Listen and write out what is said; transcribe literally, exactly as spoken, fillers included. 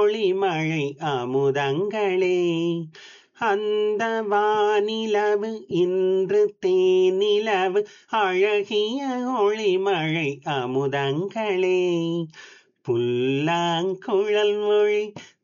ஒளிமழை அமுதங்களே. அந்த வானிலவு இன்று தேனிலவு அழகிய ஒளிமழை அமுதங்களே. புல்லாங்குழல் மொழி